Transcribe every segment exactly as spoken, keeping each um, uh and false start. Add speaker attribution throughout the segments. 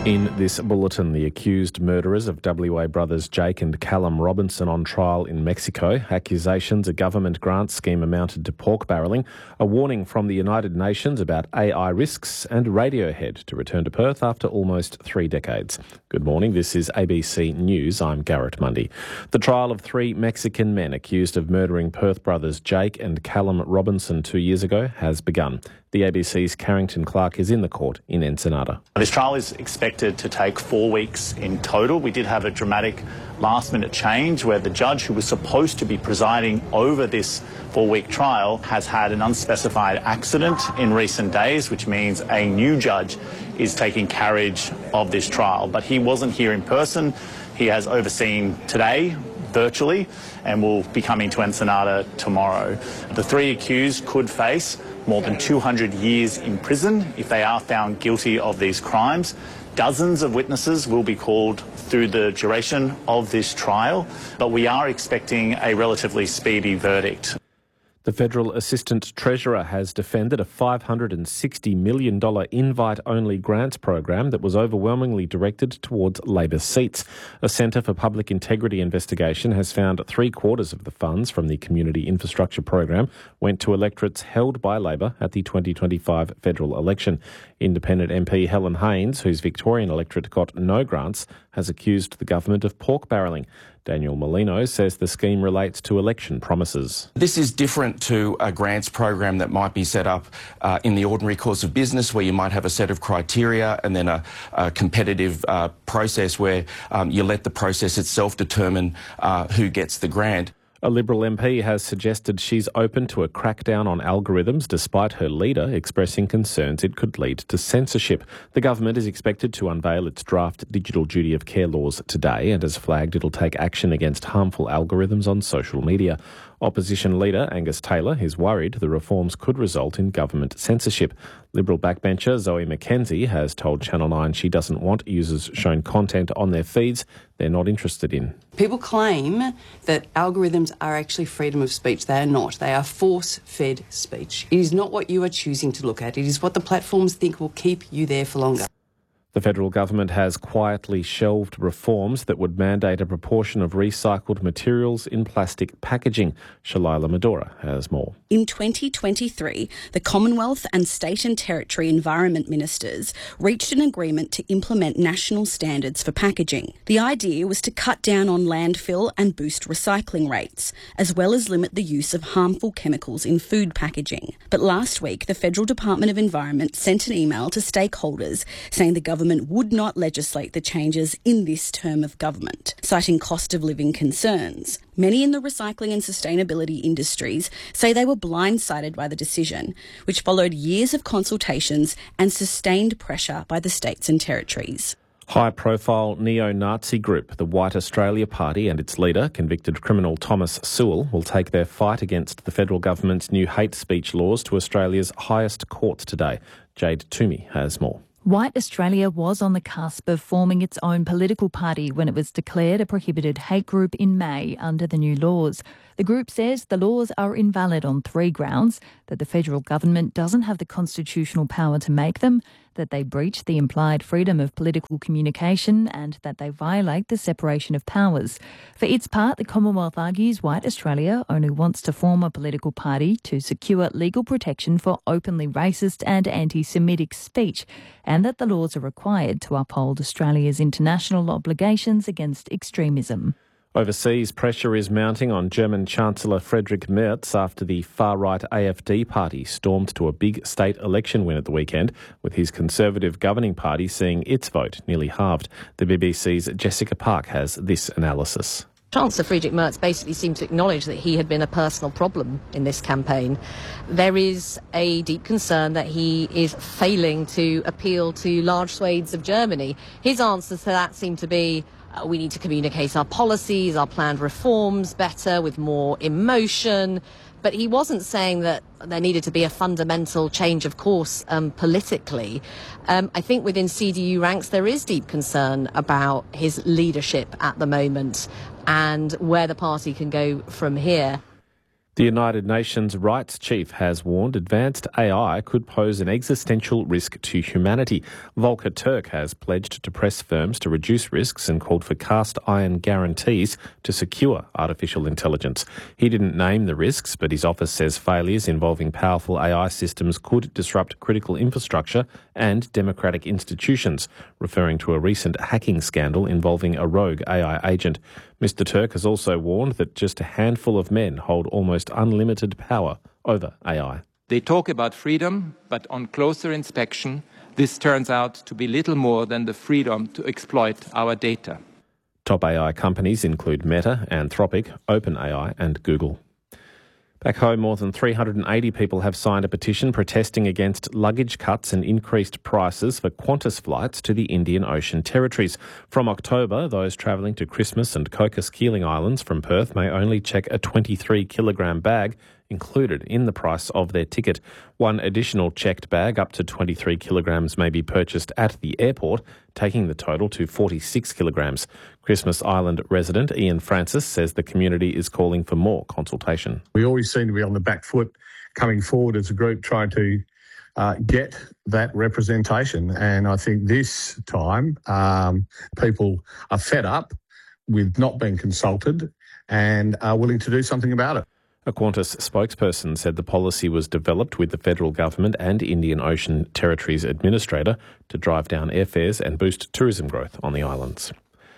Speaker 1: In this bulletin, the accused murderers of W A brothers Jake and Callum Robinson on trial in Mexico, accusations a government grant scheme amounted to pork barrelling, a warning from the United Nations about A I risks, and Radiohead to return to Perth after almost three decades. Good morning, this is A B C News. I'm Garrett Mundy. The trial of three Mexican men accused of murdering Perth brothers Jake and Callum Robinson two years ago has begun. The A B C's Carrington Clark is in the court in Ensenada.
Speaker 2: This trial is expected to take four weeks in total. We did have a dramatic last-minute change where the judge who was supposed to be presiding over this four-week trial has had an unspecified accident in recent days, which means a new judge is taking carriage of this trial. But he wasn't here in person. He has overseen today virtually and will be coming to Ensenada tomorrow. The three accused could face more than two hundred years in prison if they are found guilty of these crimes. Dozens of witnesses will be called through the duration of this trial, but we are expecting a relatively speedy verdict.
Speaker 1: The Federal Assistant Treasurer has defended a five hundred sixty million dollars invite-only grants program that was overwhelmingly directed towards Labor seats. A Centre for Public Integrity investigation has found three-quarters of the funds from the Community Infrastructure Program went to electorates held by Labor at the twenty twenty-five federal election. Independent M P Helen Haines, whose Victorian electorate got no grants, has accused the government of pork barrelling. Daniel Molino says the scheme relates to election promises.
Speaker 3: This is different to a grants program that might be set up uh, in the ordinary course of business, where you might have a set of criteria and then a, a competitive uh, process where um, you let the process itself determine uh, who gets the grant.
Speaker 1: A Liberal M P has suggested she's open to a crackdown on algorithms, despite her leader expressing concerns it could lead to censorship. The government is expected to unveil its draft digital duty of care laws today and has flagged it'll take action against harmful algorithms on social media. Opposition leader Angus Taylor is worried the reforms could result in government censorship. Liberal backbencher Zoe McKenzie has told Channel nine she doesn't want users shown content on their feeds they're not interested in.
Speaker 4: People claim that algorithms are actually freedom of speech. They are not. They are force-fed speech. It is not what you are choosing to look at. It is what the platforms think will keep you there for longer.
Speaker 1: The federal government has quietly shelved reforms that would mandate a proportion of recycled materials in plastic packaging. Shalila Medora has more.
Speaker 5: In twenty twenty-three, the Commonwealth and State and Territory Environment Ministers reached an agreement to implement national standards for packaging. The idea was to cut down on landfill and boost recycling rates, as well as limit the use of harmful chemicals in food packaging. But last week, the Federal Department of Environment sent an email to stakeholders saying the government Government would not legislate the changes in this term of government, citing cost of living concerns. Many in the recycling and sustainability industries say they were blindsided by the decision, which followed years of consultations and sustained pressure by the states and territories.
Speaker 1: High-profile neo-Nazi group, the White Australia Party, and its leader, convicted criminal Thomas Sewell, will take their fight against the federal government's new hate speech laws to Australia's highest courts today. Jade Toomey has more.
Speaker 6: White Australia was on the cusp of forming its own political party when it was declared a prohibited hate group in May under the new laws. The group says the laws are invalid on three grounds: that the federal government doesn't have the constitutional power to make them, that they breach the implied freedom of political communication, and that they violate the separation of powers. For its part, the Commonwealth argues White Australia only wants to form a political party to secure legal protection for openly racist and anti-Semitic speech, and that the laws are required to uphold Australia's international obligations against extremism.
Speaker 1: Overseas pressure is mounting on German Chancellor Friedrich Merz after the far-right A F D party stormed to a big state election win at the weekend, with his Conservative governing party seeing its vote nearly halved. The B B C's Jessica Park has this analysis.
Speaker 7: Chancellor Friedrich Merz basically seemed to acknowledge that he had been a personal problem in this campaign. There is a deep concern that he is failing to appeal to large swathes of Germany. His answers to that seem to be, Uh, we need to communicate our policies, our planned reforms better, with more emotion. But he wasn't saying that there needed to be a fundamental change of course um, politically. Um, I think within C D U ranks there is deep concern about his leadership at the moment and where the party can go from here.
Speaker 1: The United Nations Rights Chief has warned advanced A I could pose an existential risk to humanity. Volker Turk has pledged to press firms to reduce risks and called for cast iron guarantees to secure artificial intelligence. He didn't name the risks, but his office says failures involving powerful A I systems could disrupt critical infrastructure and democratic institutions, referring to a recent hacking scandal involving a rogue A I agent. Mister Turk has also warned that just a handful of men hold almost unlimited power over A I.
Speaker 8: They talk about freedom, but on closer inspection, this turns out to be little more than the freedom to exploit our data.
Speaker 1: Top A I companies include Meta, Anthropic, OpenAI and Google. Back home, more than three hundred eighty people have signed a petition protesting against luggage cuts and increased prices for Qantas flights to the Indian Ocean territories. From October, those travelling to Christmas and Cocos Keeling Islands from Perth may only check a twenty-three kilogram bag included in the price of their ticket. One additional checked bag up to twenty-three kilograms may be purchased at the airport, taking the total to forty-six kilograms. Christmas Island resident Ian Francis says the community is calling for more consultation.
Speaker 9: We always seem to be on the back foot coming forward as a group trying to uh, get that representation. And I think this time um, people are fed up with not being consulted and are willing to do something about it.
Speaker 1: A Qantas spokesperson said the policy was developed with the federal government and Indian Ocean Territories Administrator to drive down airfares and boost tourism growth on the islands.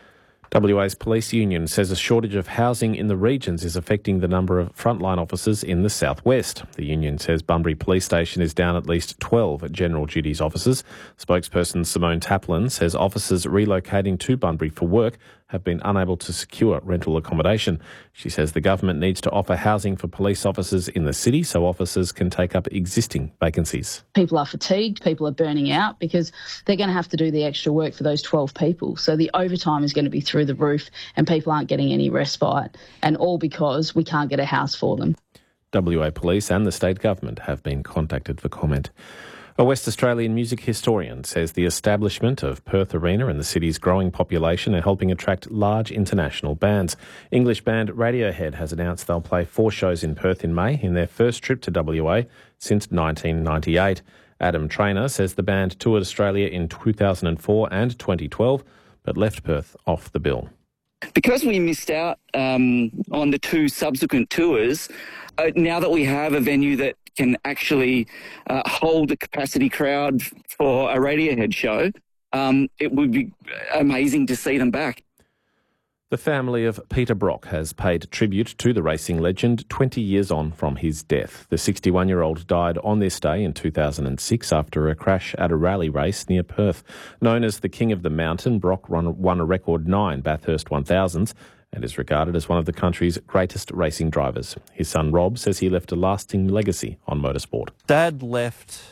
Speaker 1: W A's police union says a shortage of housing in the regions is affecting the number of frontline officers in the southwest. The union says Bunbury Police Station is down at least twelve general duties officers. Spokesperson Simone Taplin says officers relocating to Bunbury for work have been unable to secure rental accommodation. She says the government needs to offer housing for police officers in the city so officers can take up existing vacancies.
Speaker 10: People are fatigued, people are burning out because they're going to have to do the extra work for those twelve people. So the overtime is going to be through the roof and people aren't getting any respite, and all because we can't get a house for them.
Speaker 1: W A Police and the state government have been contacted for comment. A West Australian music historian says the establishment of Perth Arena and the city's growing population are helping attract large international bands. English band Radiohead has announced they'll play four shows in Perth in May in their first trip to W A since nineteen ninety-eight. Adam Trainer says the band toured Australia in two thousand four and twenty twelve, but left Perth off the bill.
Speaker 11: Because we missed out um, on the two subsequent tours, uh, now that we have a venue that can actually uh, hold a capacity crowd for a Radiohead show, um, it would be amazing to see them back.
Speaker 1: The family of Peter Brock has paid tribute to the racing legend twenty years on from his death. The sixty-one-year-old died on this day in two thousand six after a crash at a rally race near Perth. Known as the King of the Mountain, Brock won a record nine Bathurst one thousands and is regarded as one of the country's greatest racing drivers. His son Rob says he left a lasting legacy on motorsport.
Speaker 12: Dad left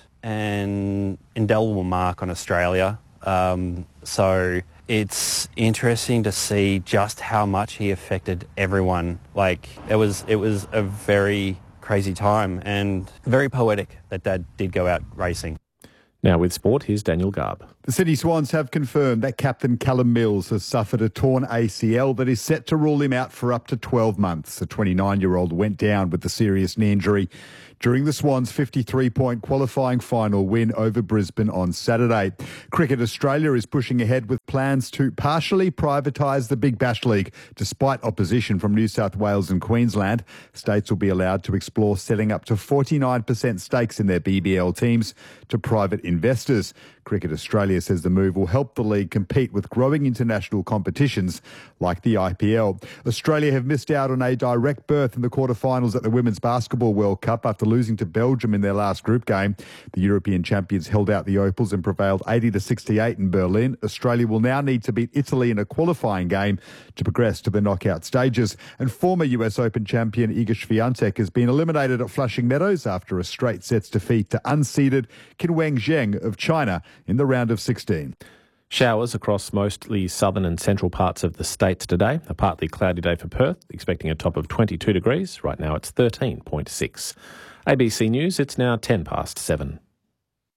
Speaker 12: an indelible mark on Australia, um, so it's interesting to see just how much he affected everyone. Like, it was, it was a very crazy time and very poetic that Dad did go out racing.
Speaker 1: Now with sport, here's Daniel Garb.
Speaker 13: The Sydney Swans have confirmed that captain Callum Mills has suffered a torn A C L that is set to rule him out for up to twelve months. The twenty-nine-year-old went down with the serious knee injury during the Swans' fifty-three point qualifying final win over Brisbane on Saturday. Cricket Australia is pushing ahead with plans to partially privatise the Big Bash League. Despite opposition from New South Wales and Queensland, states will be allowed to explore setting up to forty-nine percent stakes in their B B L teams to private investors. Cricket Australia says the move will help the league compete with growing international competitions like the I P L. Australia have missed out on a direct berth in the quarterfinals at the Women's Basketball World Cup after losing to Belgium in their last group game. The European champions held out the Opals and prevailed eighty to sixty-eight in Berlin. Australia will now need to beat Italy in a qualifying game to progress to the knockout stages. And former U S Open champion Iga Swiatek has been eliminated at Flushing Meadows after a straight sets defeat to unseeded Qinwen Zheng of China in the round of sixteen.
Speaker 1: Showers across mostly southern and central parts of the state today. A partly cloudy day for Perth, expecting a top of twenty-two degrees. Right now it's thirteen point six. A B C News, it's now ten past seven.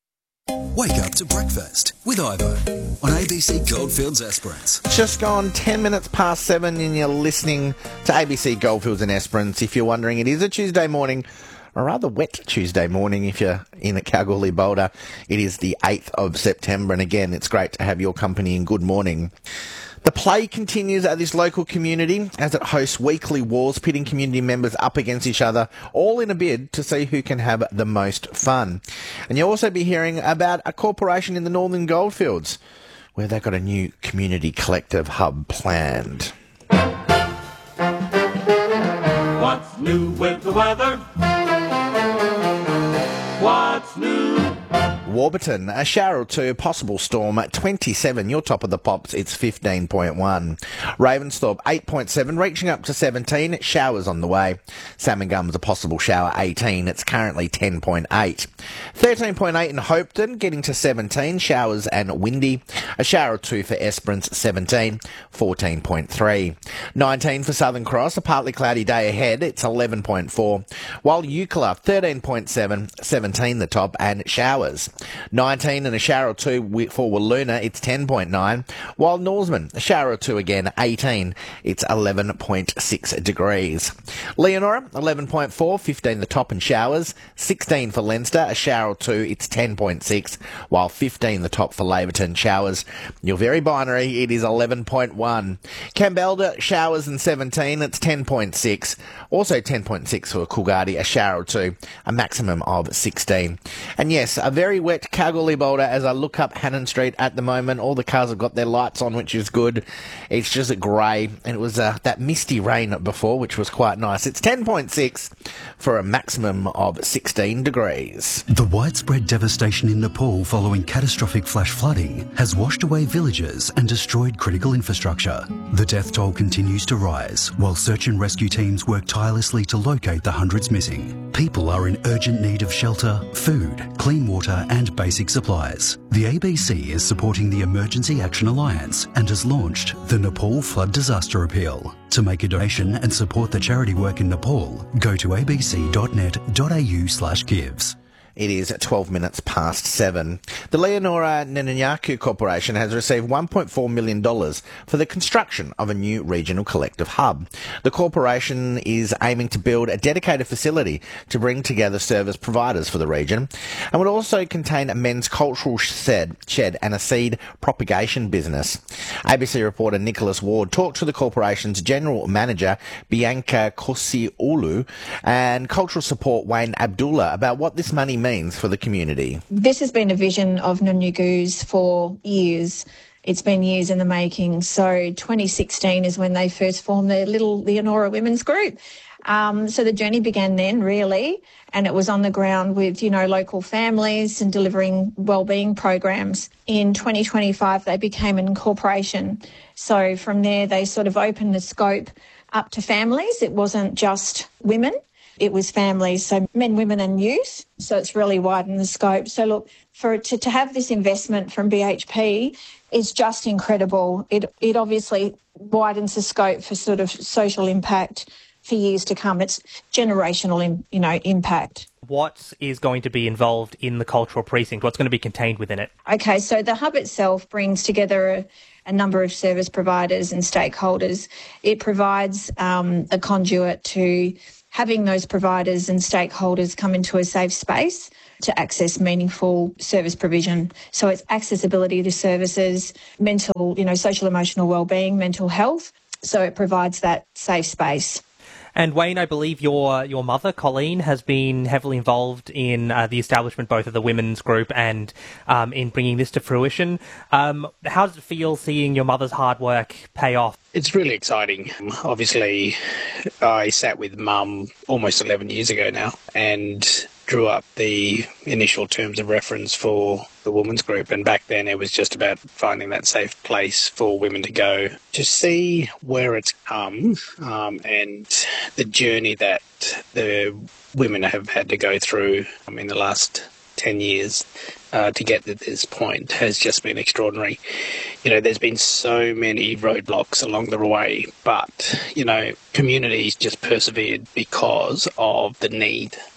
Speaker 14: Wake up to breakfast with Ivo on A B C Goldfields Esperance.
Speaker 15: Just gone ten minutes past seven and you're listening to A B C Goldfields and Esperance. If you're wondering, it is a Tuesday morning, a rather wet Tuesday morning if you're in at Kalgoorlie Boulder. It is the eighth of September, and again, it's great to have your company and good morning. The play continues at this local community as it hosts weekly wars, pitting community members up against each other, all in a bid to see who can have the most fun. And you'll also be hearing about a corporation in the Northern Goldfields where they've got a new community collective hub planned.
Speaker 16: What's new with the weather? What's new?
Speaker 15: Warburton, a shower or two, possible storm at twenty-seven. Your top of the pops, it's fifteen point one. Ravensthorpe, eight point seven, reaching up to seventeen. Showers on the way. Salmon Gums, a possible shower, eighteen. It's currently ten point eight. thirteen point eight in Hopeton, getting to seventeen. Showers and windy. A shower or two for Esperance, seventeen. fourteen point three. nineteen for Southern Cross, a partly cloudy day ahead. It's eleven point four. While Eucla, thirteen point seven. seventeen the top, and showers. nineteen and a shower or two for Wiluna, it's ten point nine. While Norseman, a shower or two again, eighteen. It's eleven point six degrees. Leonora, eleven point four, fifteen the top and showers. sixteen for Leinster, a shower or two, it's ten point six. While fifteen the top for Laverton, showers. You're very binary, it is eleven point one. Campbelda, showers and seventeen, it's ten point six. Also ten point six for Coolgardie, a shower or two, a maximum of sixteen. And yes, a very wet Kalgoorlie Boulder as I look up Hannon Street at the moment. All the cars have got their lights on, which is good. It's just grey, and it was uh, that misty rain before, which was quite nice. It's ten point six for a maximum of sixteen degrees.
Speaker 14: The widespread devastation in Nepal following catastrophic flash flooding has washed away villages and destroyed critical infrastructure. The death toll continues to rise, while search and rescue teams work tirelessly to locate the hundreds missing. People are in urgent need of shelter, food, clean water and basic supplies. The A B C is supporting the Emergency Action Alliance and has launched the Nepal Flood Disaster Appeal. To make a donation and support the charity work in Nepal, go to abc.net.au slash gives.
Speaker 15: It is twelve minutes past seven. The Leonora Netanyahu Corporation has received one point four million dollars for the construction of a new regional collective hub. The corporation is aiming to build a dedicated facility to bring together service providers for the region and would also contain a men's cultural shed, shed and a seed propagation business. A B C reporter Nicholas Ward talked to the corporation's general manager Bianca Kosiolu and cultural support Wayne Abdullah about what this money means for the community.
Speaker 17: This has been a vision of Nunyugu's for years. It's been years in the making. So twenty sixteen is when they first formed their little Leonora Women's Group. Um, so the journey began then, really, and it was on the ground with, you know, local families and delivering wellbeing programs. In twenty twenty-five, they became an incorporation. So from there, they sort of opened the scope up to families. It wasn't just women. It was families, so men, women and youth. So it's really widened the scope. So look, for to, to have this investment from B H P is just incredible. It it obviously widens the scope for sort of social impact for years to come. It's generational, you know, impact.
Speaker 18: What is going to be involved in the cultural precinct? What's going to be contained within it?
Speaker 17: Okay, so the hub itself brings together a, a number of service providers and stakeholders. It provides um, a conduit to having those providers and stakeholders come into a safe space to access meaningful service provision. So it's accessibility to services, mental, you know, social emotional wellbeing, mental health. So it provides that safe space.
Speaker 18: And Wayne, I believe your your mother, Colleen, has been heavily involved in uh, the establishment both of the women's group and um, in bringing this to fruition. Um, how does it feel seeing your mother's hard work pay off?
Speaker 19: It's really exciting. Obviously, I sat with Mum almost eleven years ago now and drew up the initial terms of reference for the women's group, and back then it was just about finding that safe place for women to go. To see where it's come um, and the journey that the women have had to go through um, in the last ten years uh, to get to this point has just been extraordinary. You know, there's been so many roadblocks along the way, but, you know, communities just persevered because of the need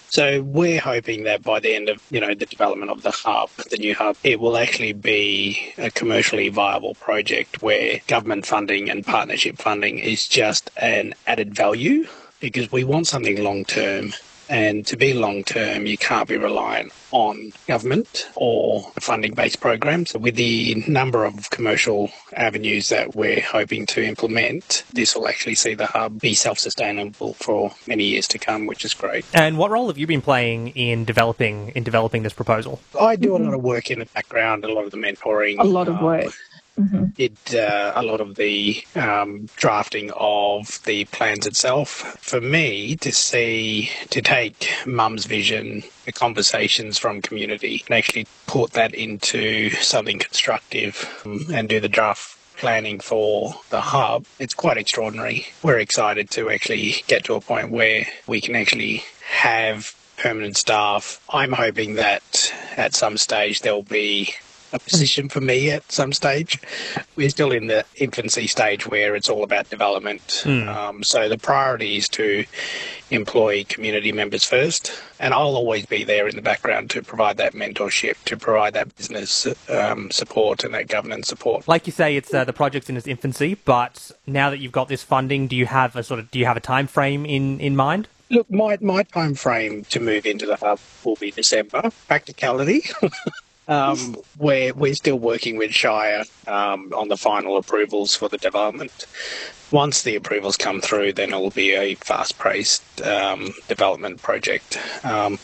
Speaker 19: So we're hoping that by the end of, you know, the development of the hub, the new hub, it will actually be a commercially viable project where government funding and partnership funding is just an added value, because we want something long-term. And to be long-term, you can't be reliant on government or funding-based programs. With the number of commercial avenues that we're hoping to implement, this will actually see the hub be self-sustainable for many years to come, which is great.
Speaker 18: And what role have you been playing in developing in developing this proposal?
Speaker 19: I do a lot of work in the background, a lot of the mentoring.
Speaker 17: A lot of work. Mm-hmm.
Speaker 19: Did uh, a lot of the um, drafting of the plans itself. For me, to see, to take Mum's vision, the conversations from community, and actually put that into something constructive um, and do the draft planning for the hub, it's quite extraordinary. We're excited to actually get to a point where we can actually have permanent staff. I'm hoping that at some stage there'll be a position for me at some stage. We're still in the infancy stage where it's all about development. Mm. Um, so the priority is to employ community members first, and I'll always be there in the background to provide that mentorship, to provide that business um, support and that governance support.
Speaker 18: Like you say, it's uh, the project's in its infancy, but now that you've got this funding, do you have a sort of do you have a time frame in, in mind?
Speaker 19: Look, my my time frame to move into the hub will be December. Practicality. Um, we're, we're still working with Shire um, on the final approvals for the development. Once the approvals come through, then it will be a fast-paced um, development project. Um,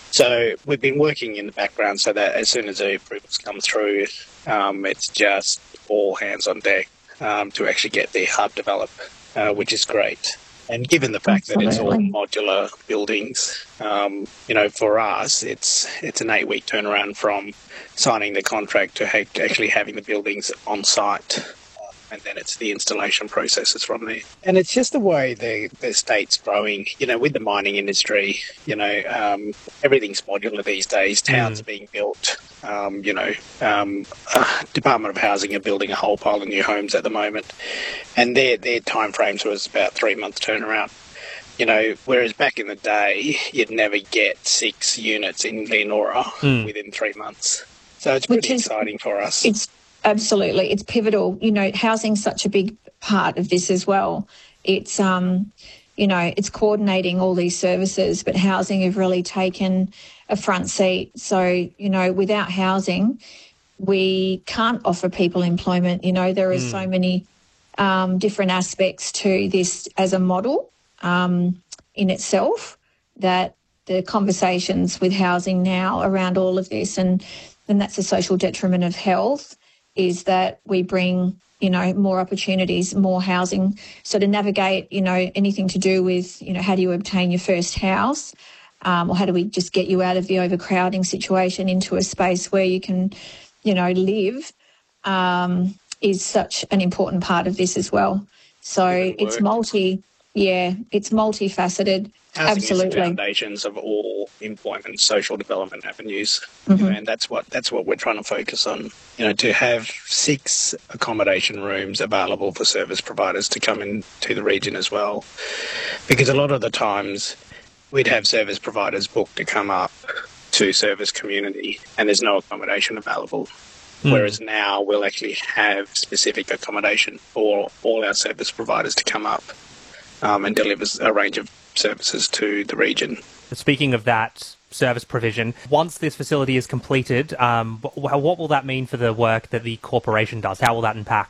Speaker 19: so we've been working in the background so that as soon as the approvals come through, um, it's just all hands on deck um, to actually get the hub developed, uh, which is great. And given the fact Absolutely. that it's all modular buildings, um, you know, for us, it's it's an eight-week turnaround from signing the contract to ha- actually having the buildings on site. And then it's the installation processes from there. And it's just the way the, the state's growing, you know, with the mining industry, you know, um, everything's modular these days. Towns mm. are being built, um, you know, um, uh, Department of Housing are building a whole pile of new homes at the moment. And their, their time frames was about three months turnaround. You know, whereas back in the day, you'd never get six units in Leonora mm. within three months. So it's pretty is, exciting for us.
Speaker 17: It's Absolutely. It's pivotal. You know, housing's such a big part of this as well. It's, um, you know, it's coordinating all these services, but housing have really taken a front seat. So, you know, without housing, we can't offer people employment. You know, there are mm. so many um, different aspects to this as a model um, in itself that the conversations with housing now around all of this, and, and that's a social detriment of health, is that we bring, you know, more opportunities, more housing. So to navigate, you know, anything to do with, you know, how do you obtain your first house, um, or how do we just get you out of the overcrowding situation into a space where you can, you know, live, um, is such an important part of this as well. So it's multi, yeah, it's multifaceted.
Speaker 19: Housing
Speaker 17: Absolutely.
Speaker 19: is the foundations of all employment, social development avenues, mm-hmm. you know, and that's what that's what we're trying to focus on. You know, to have six accommodation rooms available for service providers to come into the region as well, because a lot of the times we'd have service providers booked to come up to service community, and there's no accommodation available. Mm. Whereas now we'll actually have specific accommodation for all our service providers to come up um, and deliver a range of services to the region.
Speaker 18: Speaking of that service provision, once this facility is completed, um, what will that mean for the work that the corporation does? How will that impact?